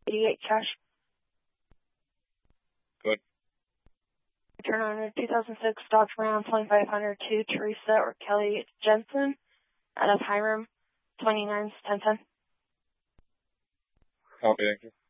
88 cash. Good. Return on 2006 Dodge Ram 2500 to Teresa or Kelly Jensen out of Hiram 291010. Copy, thank you.